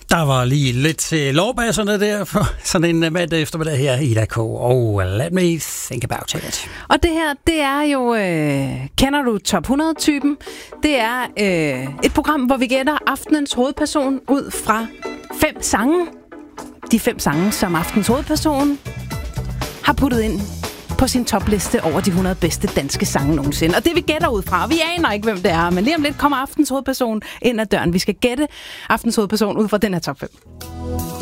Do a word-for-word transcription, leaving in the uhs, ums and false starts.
Der var lige lidt til lovbasserne der for sådan en mandag eftermiddag her i Ida K. Og let me think about it. Og det her, det er jo, øh, kender du top hundrede-typen? Det er øh, et program, hvor vi gætter aftenens hovedperson ud fra fem sange. De fem sange, som aftens hovedperson har puttet ind på sin topliste over de hundrede bedste danske sange nogensinde. Og det vi gætter ud fra, vi aner ikke, hvem det er, men lige om lidt kommer aftens hovedperson ind ad døren. Vi skal gætte aftens hovedperson ud fra den her top fem.